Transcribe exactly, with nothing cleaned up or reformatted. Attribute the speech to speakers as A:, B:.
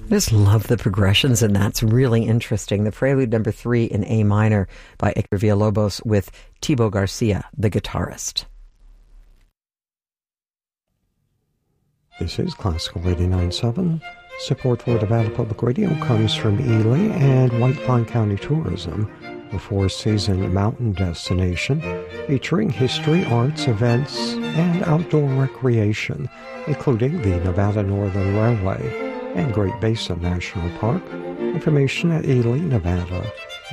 A: Just love the progressions, and that's really interesting. The Prelude number three in A minor by Hector Villalobos with Thibaut Garcia, the guitarist.
B: This is Classical eighty-nine point seven. Support for Nevada Public Radio comes from Ely and White Pine County Tourism, a four-season mountain destination featuring history, arts, events, and outdoor recreation, including the Nevada Northern Railway and Great Basin National Park. Information at Ely, Nevada